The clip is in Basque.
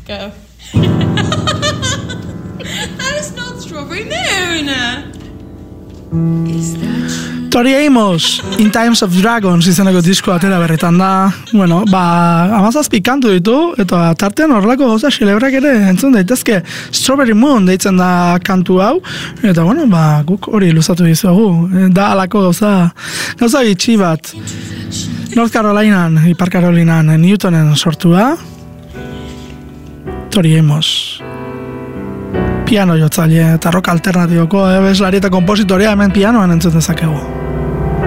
Go. That is not Strawberry Moon. Is that... Tori Amos, In Times of Dragons izeneko disko atera berretan da. Bueno, 17 kantu ditu, eta tartean horrelako gauza xelebrak ere entzun daitezke. Strawberry Moon deitzen da kantu hau, eta bueno, guk hori luzatu dizugu. Da alako gauza bitxi bat. North Carolinan, Ipar Carolinan, Newtonen sortua. Tori Amos. Piano jotzaile eta rock alternatiboko abeslari eta kompositorea hemen pianoan entzun dezakegu.